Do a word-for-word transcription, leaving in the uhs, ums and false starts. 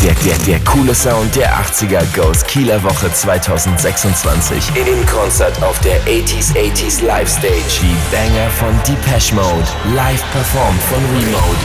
Der, der, der coole Sound der achtziger goes Kieler Woche zwanzig sechsundzwanzig. In Konzert auf der achtziger achtziger Live Stage. Die Banger von Depeche Mode, live performt von Remote.